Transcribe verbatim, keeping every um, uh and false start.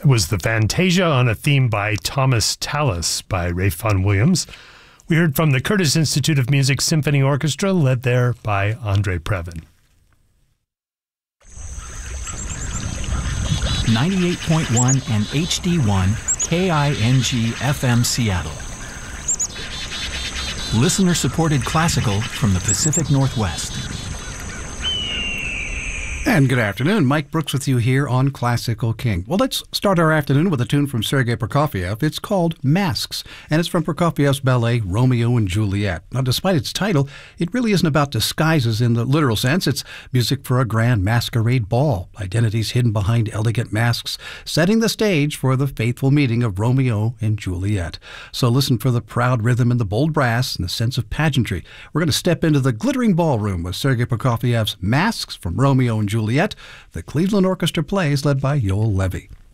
It was the Fantasia on a theme by Thomas Tallis by Ralph Vaughan Williams. We heard from the Curtis Institute of Music Symphony Orchestra, led there by Andre Previn. ninety-eight point one and H D one K I N G F M Seattle. Listener-supported classical from the Pacific Northwest. And good afternoon. Mike Brooks with you here on Classical King. Well, let's start our afternoon with a tune from Sergei Prokofiev. It's called Masks, and it's from Prokofiev's ballet Romeo and Juliet. Now, despite its title, it really isn't about disguises in the literal sense. It's music for a grand masquerade ball, identities hidden behind elegant masks, setting the stage for the faithful meeting of Romeo and Juliet. So listen for the proud rhythm and the bold brass and the sense of pageantry. We're going to step into the glittering ballroom with Sergei Prokofiev's Masks from Romeo and Juliet. Juliet, the Cleveland Orchestra plays led by Yoel Levy.